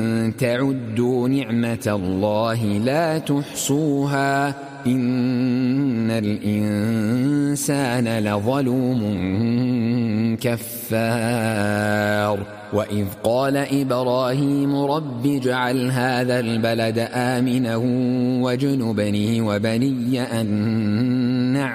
تعدوا نعمة الله لا تحصوها إن الإنسان لظلوم كفار وإذ قال إبراهيم رب اجعل هذا البلد آمنا واجنبني وبني أن